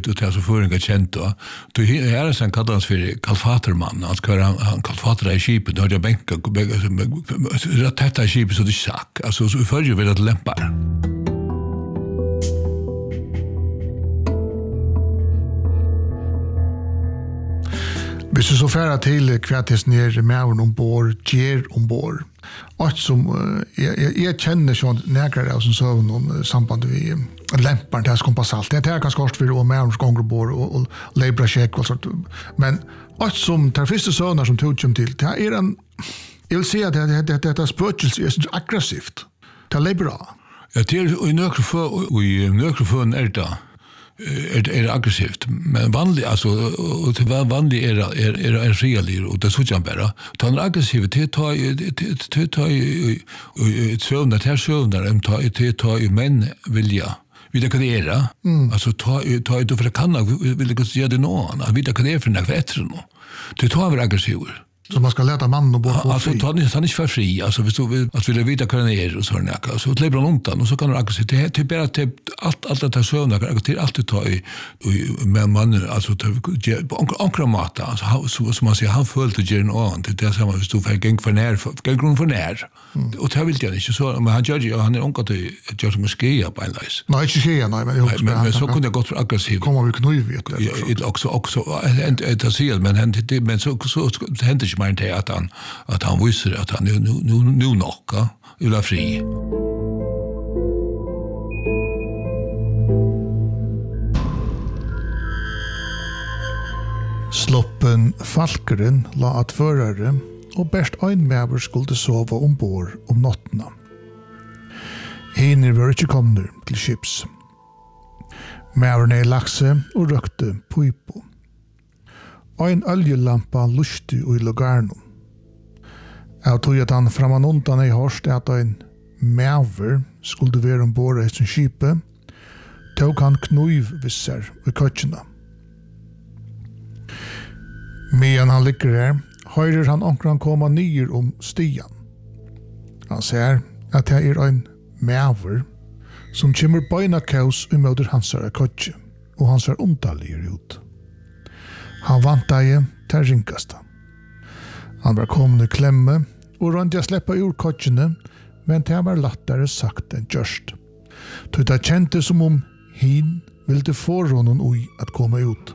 aggressivt och det är så föringa känt då. Då är det sen kallas för kalfaterman. Han kalfater i skipet då jag bänka rätt tätta i skipet så det sack. Alltså så följer vi det lämpar. Hvis du så færa til kvartis nere med ombord, ger ombord, og som jeg kjenner sånn nærkere av som søvn om samband vi lempar til kompassalt. Det er ganske kort for å med gonger ombord og leibra sjekk og sånt. Men og som tar første søvner som tog kjem til, det er en, jeg vil si at dette spøkelse er aggressivt. Det er leibra. Ja, det er i nøkroføn er det är aggressivt men vanligt alltså och det var vanligt är realer och det så kan bara ta en aggressiv det tar ett sömn där sömn tar ju män vilja vidare kan det är alltså ta det för kan vill det göra det någon vidare kan det för något bättre nå det tar väl aggressivt så man ska leta mannen och bara alltså ta ni inte för fri alltså hvis du vill att vill veta kan det är och så där så det blir undan och så kan du aggressivt det är bara typ allt det sövna till allt ta i med mannen alltså ankra mata alltså som man säger han föll till gen on det är samma hvis du får gäng för när grund för när och det vill jag inte så men han gör han är onkat till just måske på en läs nej inte ske nej men så kunde jag gått för aggressiv kommer vi knuv vet det också det ser men så händer inte mein att han visste att han nu nocka eller fri. Sloppen Falkeren la at förare och bäst ein mever skulle sova ombord om nattena. Hinner var inte komner till skips. Meverne i lakse och rökte pipo. Ein oljelampa lusti i lugarnon. Jeg tog at han framan undan i hørst at en mever skulle være ombord i sin skipe, tog han knuyvvisser i køtjena. Medan han ligger her, høyrer han ankran koma nyer om stian. Han ser at det er en mever som kommer beina kaus i møter hansar køtje, og han ser undaligere ut. Han vant deg til ringkasta. Han var kommet i klemme og rønte å slippe ur køtjene, men det var lettere sagt enn gjørst. Det kjente som om hin ville få honom ui at komme ut.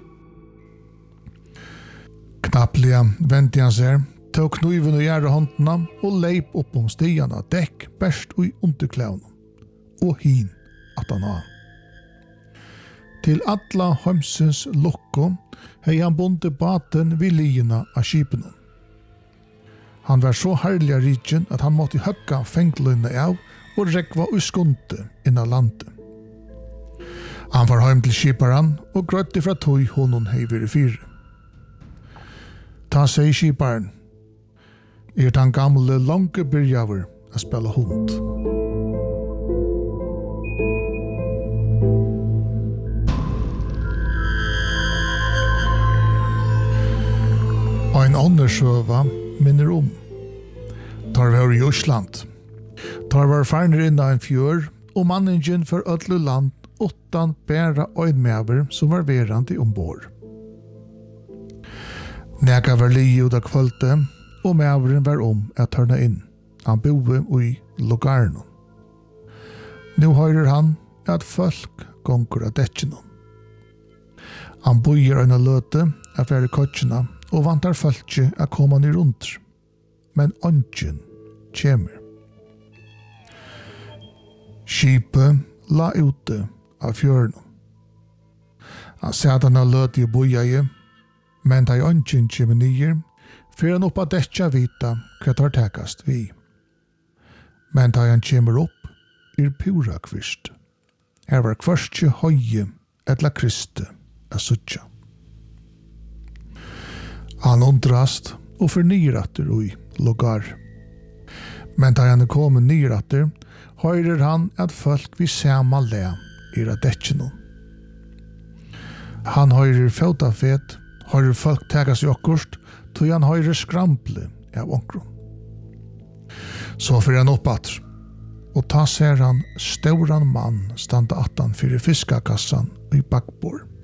Knapplega vendte han seg, tog knuiven og gjerde håndene og leip opp om stiene, dekk best ui underklævene, og hin at han av. Til alla hømsens lokko hei han bonde baten vid liena av skipene. Han var så herlig av riken at han måtte høgga fengløyne av og rekva uskunte innan landet. Han var heim til skiparen og grøtte fra tøy honom hei vire fire. Ta seg skiparen, den gamle lange byrjaver a spela hund. Ein annen sjøva minner om. Tar var i Osland. Tar var farner inna en fjør, og manningen for ødle land utan bæra øynmever som var verande ombord. Nega var li ut av kvölte, og meveren var at tørna inn. Han boe i Logarno. Nu høyrer han at folk gonger av dekkene. Han bojer øyne løte av flere køtjene, og vantar fölkje a koma ni rundt. Men ongen kjemer. Skipet la ute av fjørnen. Han sett han har løt i bojaje, men da ongen kjemer nyer, fyrir han oppa dekja vita hva tar tekast vi. Men da han kjemer opp, pura kvist. Her var kvørstje høye etla kriste a sutja. Han undrast og fornyratter ui logar. Men da han kom nyratter, høyrer han at folk vi sama le av dekkene. Han høyrer fotafet, høyrer folk tegas i okkurst, tog han høyrer skrample av onkron. Så fyrir han oppatter, og ta ser han stauran mann standa attan fyrir fiskakassan i bakbord.